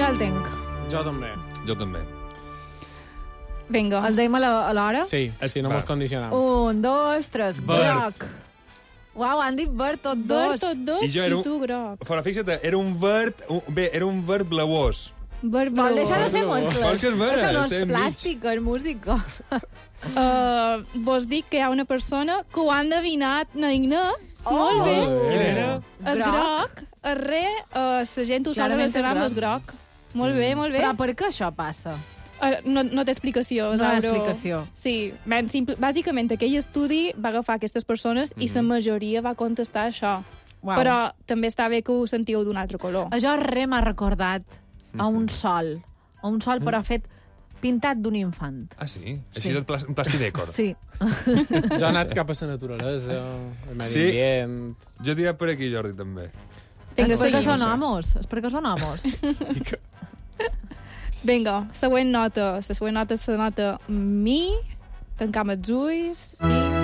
ja el tinc. Jo també. Jo també. Vinga. El dèiem a l'hora? Sí, si no mos condicionam. 1, 2, 3, Verd. groc. Uau, han dit verd tot Verd dos. tot dos I jo era i tu groc. Fora, fixa't, era un verd... Era un verd blauós. Verd Vol blau. deixar de fer moscles. Vol que és verd, Això no és estem mig. plàstic, és música. Vos dic que hi ha una persona que ho ha endevinat en Ignès. Molt bé. Quin era? És groc. El re, la gent ho sabe Clarament és Instagram, groc. és groc. Molt bé, molt bé. Però per què això passa? No té explicació. No hi ha Zauro. explicació. Sí, ben simple. Bàsicament, aquell estudi va agafar aquestes persones i la majoria va contestar això. Uau. Però també està bé que ho sentiu d'un altre color. Això re m'ha recordat a un sol. A un sol, però fet pintat d'un infant. Ah, sí? Així Sí. de un plastidècor. Sí. Jo he anat cap a la naturalesa, el medi Sí? ambient... Jo he tirat per aquí, Jordi, també. Vinga, És perquè seguim. són homes. És perquè són homes. Vinga, següent nota. La següent nota és la nota mi. Tancam els ulls i...